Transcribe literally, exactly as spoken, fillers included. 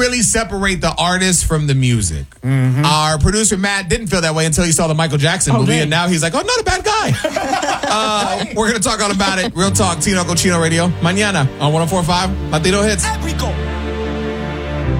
really separate the artist from the music. Mm-hmm. Our producer, Matt, didn't feel that way until he saw the Michael Jackson movie, Okay. and now he's like, oh, not a bad guy. uh, we're going to talk all about it. Real Talk, Tino Cochino Radio. Mañana on one oh four point five Latino Hits. Here we go.